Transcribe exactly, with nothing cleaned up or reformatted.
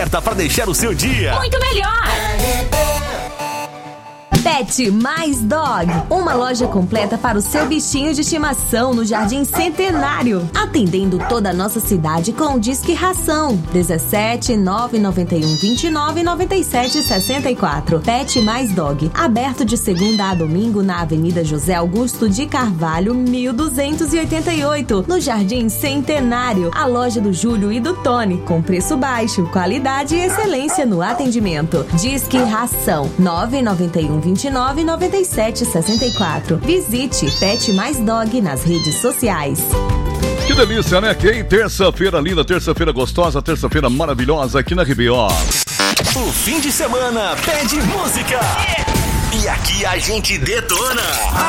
Para deixar o seu dia muito melhor. Pet Mais Dog, uma loja completa para o seu bichinho de estimação no Jardim Centenário, atendendo toda a nossa cidade com o Disque Ração dezessete nove nove um vinte e nove noventa e sete sessenta e quatro. Pet Mais Dog, aberto de segunda a domingo na Avenida José Augusto de Carvalho, mil duzentos e oitenta e oito, no Jardim Centenário, a loja do Júlio e do Tony, com preço baixo, qualidade e excelência no atendimento. Disque Ração nove nove um vinte e nove noventa e sete sessenta e quatro. Visite Pet Mais Dog nas redes sociais. Que delícia, né? Que terça-feira linda, terça-feira gostosa, terça-feira maravilhosa aqui na R B O. O fim de semana pede música. E aqui a gente detona.